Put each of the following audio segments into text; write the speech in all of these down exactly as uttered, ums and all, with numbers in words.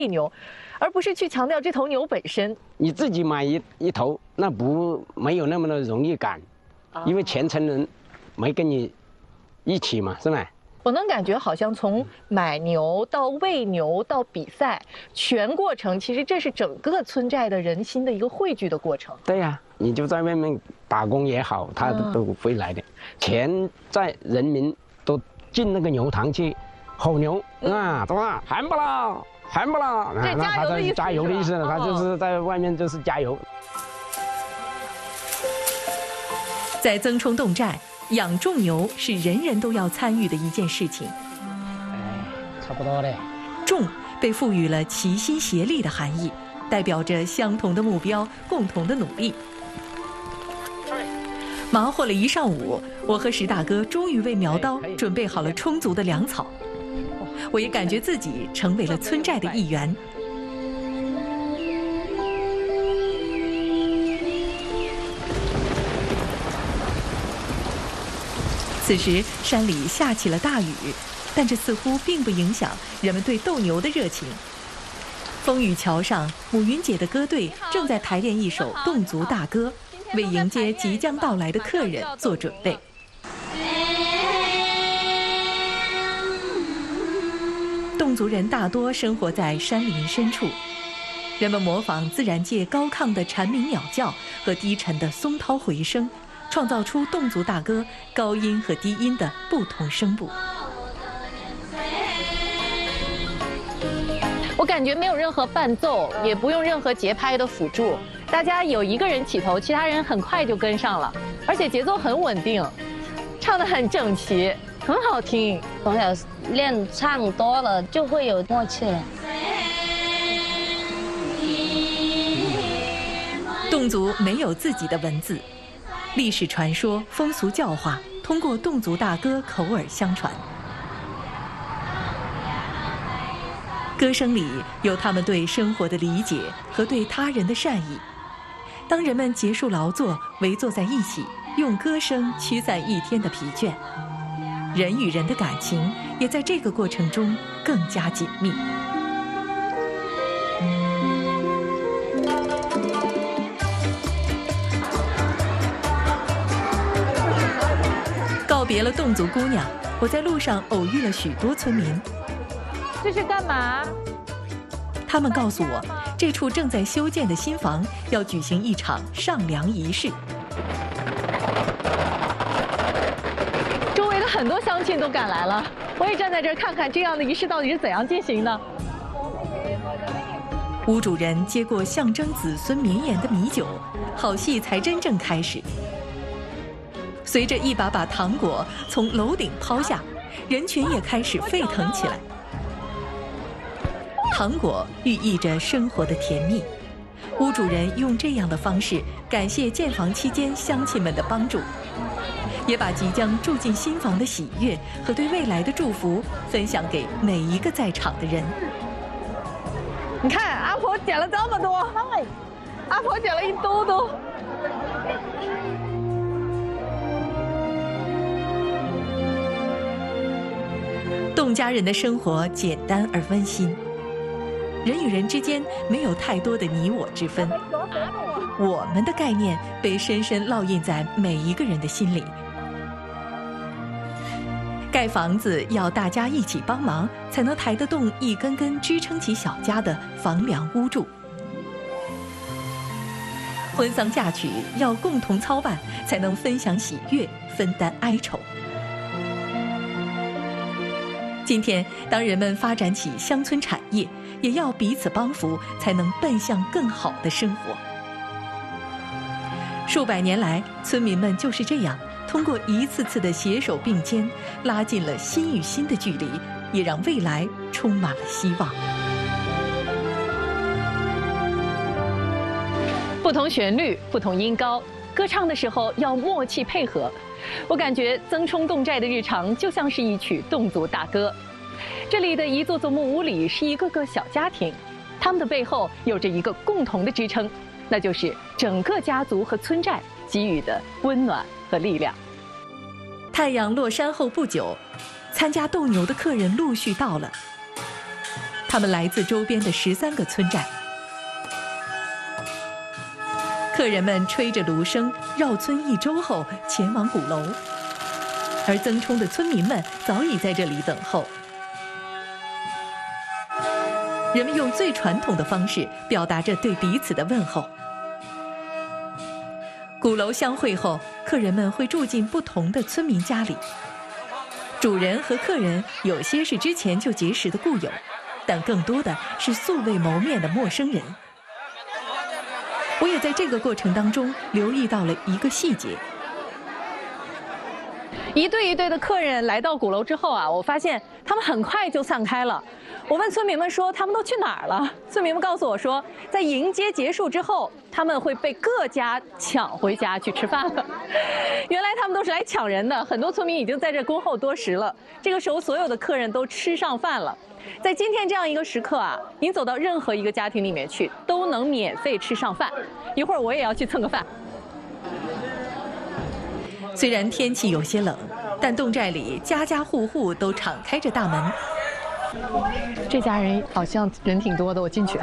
牛，而不是去强调这头牛本身。 你自己买一一头，那不没有那么的容易赶，因为全程人没跟你一起嘛，是吧？ 我能感觉好像从买牛到喂牛到比赛，全过程其实这是整个村寨的人心的一个汇聚的过程。 对呀、啊，你就在外面打工也好，他都会来的。全寨人民都进那个牛塘去吼牛啊，对吧？喊不啦，喊不啦， 这加油的意思， 加油的意思呢，他就是在外面就是加油。 在曾冲侗寨。养种牛是人人都要参与的一件事情。 哎，差不多嘞。 种被赋予了齐心协力的含义，代表着相同的目标，共同的努力。忙活了一上午，我和石大哥终于为苗刀准备好了充足的粮草。我也感觉自己成为了村寨的一员。此时山里下起了大雨，但这似乎并不影响人们对斗牛的热情。风雨桥上，母云姐的歌队正在排练一首侗族大歌，为迎接即将到来的客人做准备。侗族人大多生活在山林深处，人们模仿自然界高亢的蝉鸣鸟叫和低沉的松涛回声，创造出侗族大歌高音和低音的不同声部。 我感觉没有任何伴奏，也不用任何节拍的辅助，大家有一个人起头，其他人很快就跟上了，而且节奏很稳定，唱得很整齐，很好听。 从小练唱多了，就会有默契了。 侗族没有自己的文字。历史传说、风俗教化通过侗族大歌口耳相传，歌声里有他们对生活的理解和对他人的善意。当人们结束劳作，围坐在一起，用歌声驱散一天的疲倦，人与人的感情也在这个过程中更加紧密。告别了侗族姑娘，我在路上偶遇了许多村民。 这是干嘛？ 他们告诉我，这处正在修建的新房要举行一场上梁仪式。 周围的很多乡亲都赶来了，我也站在这儿看看这样的仪式到底是怎样进行的。 屋主人接过象征子孙绵延的米酒，好戏才真正开始。随着一把把糖果从楼顶抛下，人群也开始沸腾起来。糖果寓意着生活的甜蜜，屋主人用这样的方式感谢建房期间乡亲们的帮助，也把即将住进新房的喜悦和对未来的祝福分享给每一个在场的人。 你看，阿婆捡了这么多，阿婆捡了一兜兜。 侗家人的生活简单而温馨，人与人之间没有太多的你我之分，我们的概念被深深烙印在每一个人的心里。盖房子要大家一起帮忙，才能抬得动一根根支撑起小家的房梁屋柱。婚丧嫁娶要共同操办，才能分享喜悦，分担哀愁。今天，当人们发展起乡村产业，也要彼此帮扶，才能奔向更好的生活。数百年来，村民们就是这样，通过一次次的携手并肩，拉近了心与心的距离，也让未来充满了希望。 不同旋律，不同音高，歌唱的时候要默契配合。我感觉曾冲侗寨的日常就像是一曲侗族大歌。这里的一座座木屋里是一个个小家庭，他们的背后有着一个共同的支撑，那就是整个家族和村寨给予的温暖和力量。 太阳落山后不久，参加斗牛的客人陆续到了。 他们来自周边的十三个村寨。客人们吹着芦笙，绕村一周后前往鼓楼，而曾冲的村民们早已在这里等候。人们用最传统的方式表达着对彼此的问候。鼓楼相会后，客人们会住进不同的村民家里。主人和客人有些是之前就结识的故友，但更多的是素未谋面的陌生人。我也在这个过程当中留意到了一个细节。 一对一对的客人来到鼓楼之后啊，我发现他们很快就散开了。我问村民们说他们都去哪儿了？村民们告诉我说，在迎接结束之后，他们会被各家抢回家去吃饭了。原来他们都是来抢人的，很多村民已经在这恭候多时了。这个时候，所有的客人都吃上饭了。在今天这样一个时刻啊，您走到任何一个家庭里面去，都能免费吃上饭。一会儿我也要去蹭个饭。 虽然天气有些冷，但侗寨里家家户户都敞开着大门。 这家人好像人挺多的，我进去。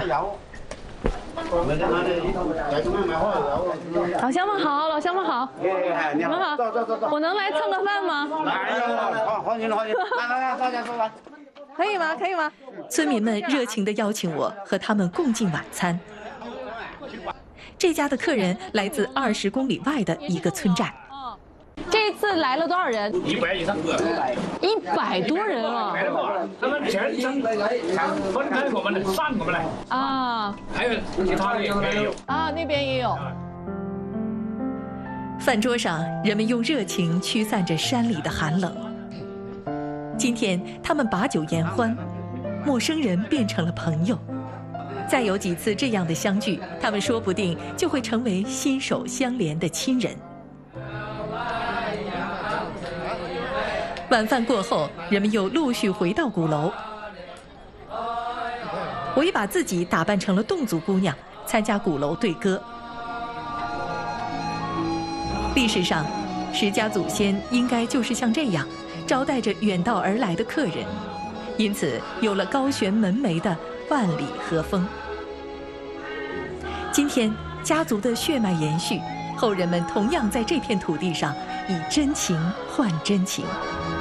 老乡们好，老乡们好，你们好，我能来蹭个饭吗？ 好，欢迎欢迎，来来来，大家坐来。 可以吗？可以吗？ 村民们热情地邀请我和他们共进晚餐。这家的客人来自二十公里外的一个村寨。 这次来了多少人？ 一百以上， 一百多人了。 他们全程分开我们的，散我们来啊， 还有其他的也有啊，那边也有。 饭桌上，人们用热情驱散着山里的寒冷。今天，他们把酒言欢，陌生人变成了朋友。再有几次这样的相聚，他们说不定就会成为心手相连的亲人。晚饭过后，人们又陆续回到鼓楼。我也把自己打扮成了侗族姑娘，参加鼓楼对歌。历史上，石家祖先应该就是像这样招待着远道而来的客人，因此有了高悬门楣的万里和风。今天，家族的血脉延续，后人们同样在这片土地上以真情换真情。